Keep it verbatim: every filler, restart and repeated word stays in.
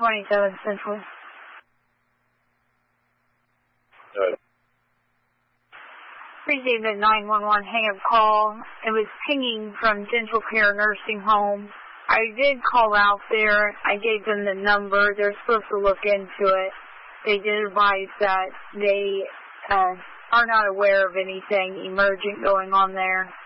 twenty-seven Central. Good. Received a nine one one hang-up call. It was pinging from Dental Care Nursing Home. I did call out there. I gave them the number. They're supposed to look into it. They did advise that they uh, are not aware of anything emergent going on there.